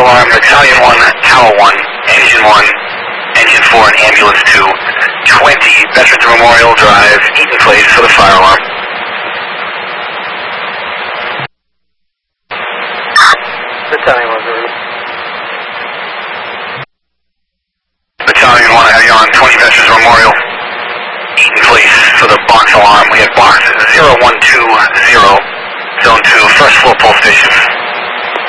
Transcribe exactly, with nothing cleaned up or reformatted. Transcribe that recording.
alarm, Battalion one, Tower one, Engine one, Engine four, and Ambulance two. twenty, Veterans Memorial Drive, Eaton Place for the fire alarm. Battalion one, ready. Battalion one, I have you on twenty Veterans Memorial, Eaton Place for the box alarm. We have box zero one two zero, Zone two, first floor pole station.